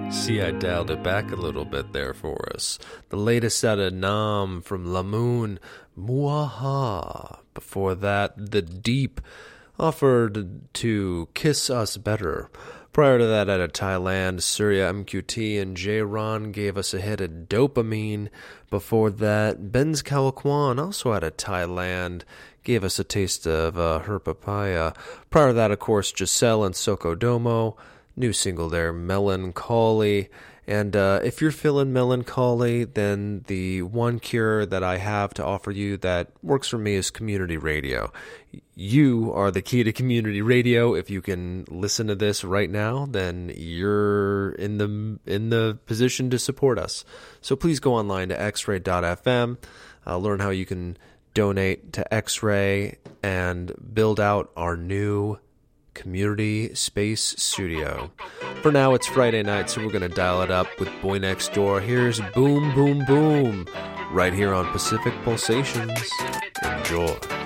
See, I dialed it back a little bit there for us. The latest out of Nam from Lamoon, Muaha. Before that, The Deep offered to Kiss Us Better. Prior to that, out of Thailand, Surya MQT and J. Ron gave us a hit of Dopamine. Before that, Benz Kalakwan, also out of Thailand, gave us a taste of Her Papaya. Prior to that, of course, Giselle and Sokodomo. New single there, Melancholy. And if you're feeling melancholy, then the one cure that I have to offer you that works for me is community radio. You are the key to community radio. If you can listen to this right now, then you're in the position to support us. So please go online to xray.fm, learn how you can donate to X-Ray and build out our new community space studio. For now, it's Friday night, so we're going to dial it up with Boy Next Door. Here's Boom Boom Boom, right here on Pacific Pulsations. Enjoy.